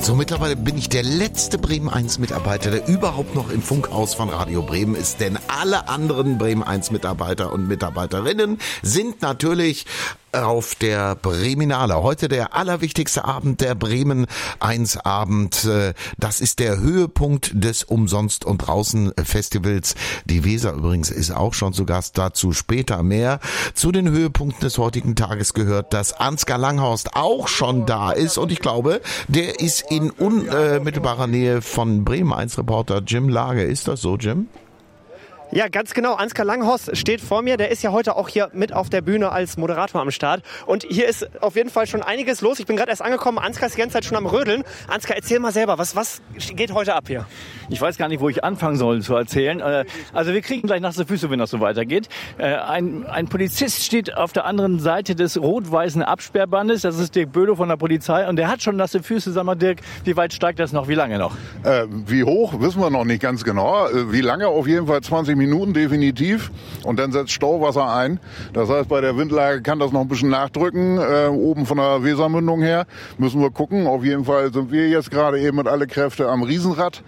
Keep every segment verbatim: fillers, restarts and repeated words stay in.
So, mittlerweile bin ich der letzte Bremen eins Mitarbeiter, der überhaupt noch im Funkhaus von Radio Bremen ist, denn alle anderen Bremen eins Mitarbeiter und Mitarbeiterinnen sind natürlich auf der Breminale. Heute der allerwichtigste Abend der Bremen eins Abend. Das ist der Höhepunkt des Umsonst und Draußen Festivals. Die Weser übrigens ist auch schon zu Gast, dazu später mehr. Zu den Höhepunkten des heutigen Tages gehört, dass Ansgar Langhorst auch schon da ist und ich glaube, der ist in unmittelbarer Nähe von Bremen eins Reporter Jim Lage. Ist das so, Jim? Ja, ganz genau. Ansgar Langhorst steht vor mir. Der ist ja heute auch hier mit auf der Bühne als Moderator am Start. Und hier ist auf jeden Fall schon einiges los. Ich bin gerade erst angekommen. Ansgar ist die ganze Zeit schon am Rödeln. Ansgar, erzähl mal selber, was, was geht heute ab hier? Ich weiß gar nicht, wo ich anfangen soll zu erzählen. Also wir kriegen gleich nasse Füße, wenn das so weitergeht. Ein, ein Polizist steht auf der anderen Seite des rot-weißen Absperrbandes. Das ist Dirk Böhlo von der Polizei. Und der hat schon nasse Füße. Sag mal, Dirk, wie weit steigt das noch? Wie lange noch? Äh, wie hoch, wissen wir noch nicht ganz genau. Wie lange? Auf jeden Fall zwanzig Minuten definitiv. Und dann setzt Stauwasser ein. Das heißt, bei der Windlage kann das noch ein bisschen nachdrücken. Äh, oben von der Wesermündung her müssen wir gucken. Auf jeden Fall sind wir jetzt gerade eben mit alle Kräfte am Riesenrad.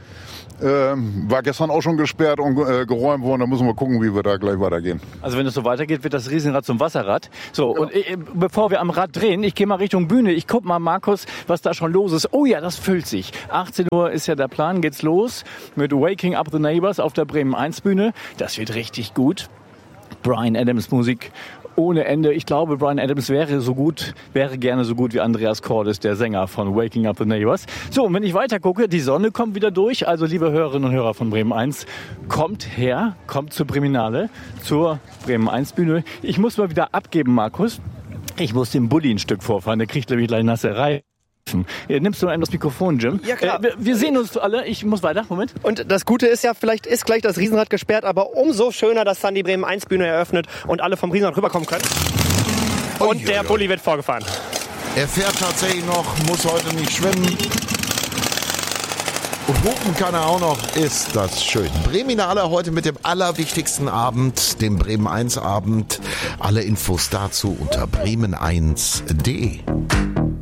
Ähm, war gestern auch schon gesperrt und äh, geräumt worden. Da müssen wir gucken, wie wir da gleich weitergehen. Also wenn es so weitergeht, wird das Riesenrad zum Wasserrad. So, ja. Und äh, bevor wir am Rad drehen, ich gehe mal Richtung Bühne. Ich guck mal, Markus, was da schon los ist. Oh ja, das füllt sich. achtzehn Uhr ist ja der Plan, geht's los mit Waking Up the Neighbors auf der Bremen eins Bühne. Das wird richtig gut. Bryan Adams Musik ohne Ende. Ich glaube, Bryan Adams wäre so gut, wäre gerne so gut wie Andreas Cordes, der Sänger von Waking Up the Neighbors. So, und wenn ich weiter gucke, die Sonne kommt wieder durch. Also, liebe Hörerinnen und Hörer von Bremen eins, kommt her, kommt zur Breminale, zur Bremen eins Bühne. Ich muss mal wieder abgeben, Markus. Ich muss dem Bulli ein Stück vorfahren. Der kriegt nämlich gleich Nasserei. Nimmst du einem das Mikrofon, Jim? Ja, klar. Äh, wir, wir sehen uns alle. Ich muss weiter. Moment. Und das Gute ist ja, vielleicht ist gleich das Riesenrad gesperrt, aber umso schöner, dass dann die Bremen eins Bühne eröffnet und alle vom Riesenrad rüberkommen können. Und Ui, der ui, Bulli wird vorgefahren. Er fährt tatsächlich noch, muss heute nicht schwimmen. Und hupen kann er auch noch. Ist das schön. Breminale heute mit dem allerwichtigsten Abend, dem Bremen eins Abend. Alle Infos dazu unter bremen eins punkt de.